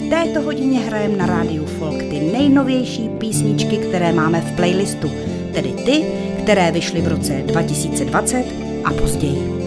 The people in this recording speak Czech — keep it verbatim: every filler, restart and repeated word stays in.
V této hodině hrajeme na rádiu Folk ty nejnovější písničky, které máme v playlistu, tedy ty, které vyšly v roce dva tisíce dvacet a později.